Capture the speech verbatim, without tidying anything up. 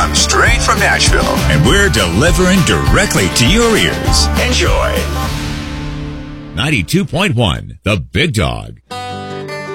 come straight from Nashville. And we're delivering directly to your ears. Enjoy. ninety-two point one, The Big Dog.